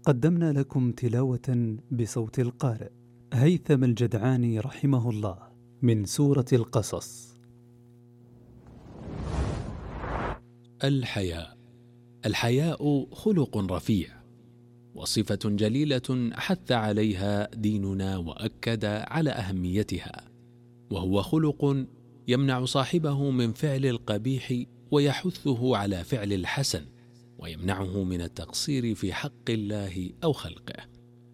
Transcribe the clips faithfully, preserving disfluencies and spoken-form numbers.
قدمنا لكم تلاوة بصوت القارئ هيثم الجدعاني رحمه الله من سورة القصص. الحياء. الحياء خلق رفيع وصفة جليلة حث عليها ديننا وأكد على أهميتها، وهو خلق يمنع صاحبه من فعل القبيح ويحثه على فعل الحسن، ويمنعه من التقصير في حق الله أو خلقه.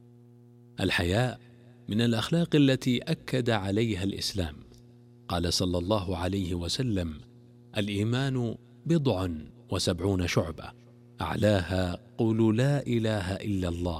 الحياء من الأخلاق التي أكد عليها الإسلام. قال صلى الله عليه وسلم: الإيمان بضع وسبعون شعبة، أعلاها قول لا إله إلا الله،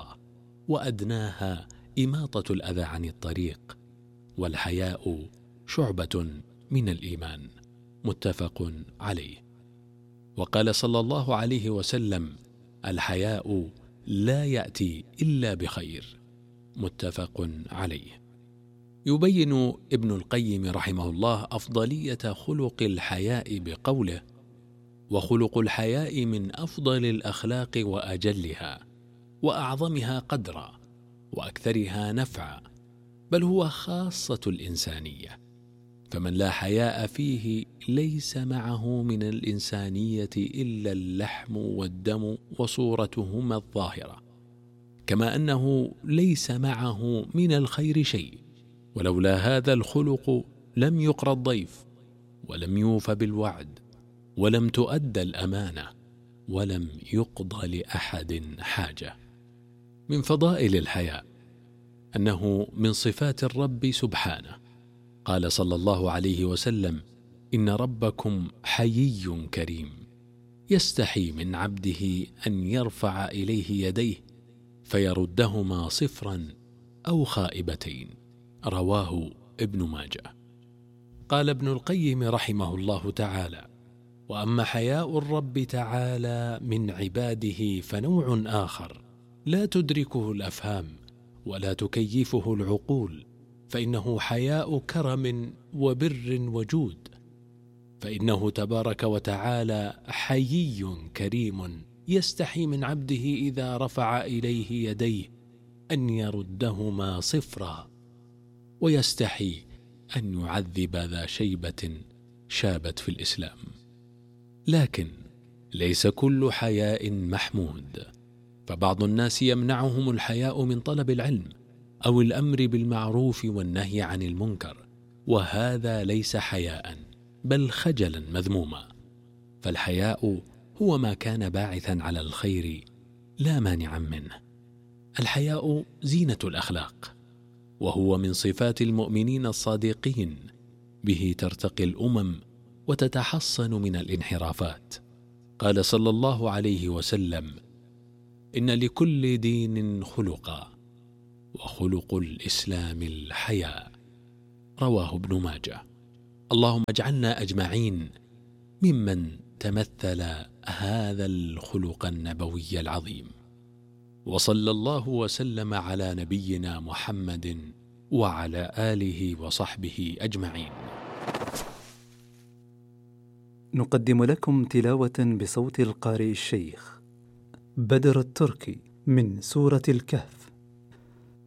وأدناها إماطة الأذى عن الطريق، والحياء شعبة من الإيمان. متفق عليه. وقال صلى الله عليه وسلم: الحياء لا يأتي إلا بخير. متفق عليه. يبين ابن القيم رحمه الله أفضلية خلق الحياء بقوله: وخلق الحياء من أفضل الأخلاق وأجلها وأعظمها قدرا وأكثرها نفعا، بل هو خاصة الإنسانية، فمن لا حياء فيه ليس معه من الإنسانية إلا اللحم والدم وصورتهما الظاهرة، كما أنه ليس معه من الخير شيء. ولولا هذا الخلق لم يقرى الضيف، ولم يوف بالوعد، ولم تؤدى الأمانة، ولم يقضى لأحد حاجة. من فضائل الحياء أنه من صفات الرب سبحانه. قال صلى الله عليه وسلم: إن ربكم حيي كريم، يستحي من عبده أن يرفع إليه يديه فيردهما صفرا أو خائبتين. رواه ابن ماجه. قال ابن القيم رحمه الله تعالى: وأما حياء الرب تعالى من عباده فنوع آخر لا تدركه الأفهام ولا تكيفه العقول، فإنه حياء كرم وبر وجود. فإنه تبارك وتعالى حيي كريم، يستحي من عبده إذا رفع إليه يديه أن يردهما صفرا، ويستحي أن يعذب ذا شيبة شابت في الإسلام. لكن ليس كل حياء محمود، فبعض الناس يمنعهم الحياء من طلب العلم أو الأمر بالمعروف والنهي عن المنكر، وهذا ليس حياء بل خجلا مذموما. فالحياء هو ما كان باعثا على الخير لا مانعا منه. الحياء زينة الأخلاق، وهو من صفات المؤمنين الصادقين، به ترتقي الأمم وتتحصن من الانحرافات. قال صلى الله عليه وسلم: إن لكل دين خلقا، وخلق الإسلام الحياء. رواه ابن ماجه. اللهم اجعلنا أجمعين ممن تمثل هذا الخلق النبوي العظيم. وصلى الله وسلم على نبينا محمد وعلى آله وصحبه أجمعين. نقدم لكم تلاوة بصوت القارئ الشيخ بدر التركي من سورة الكهف.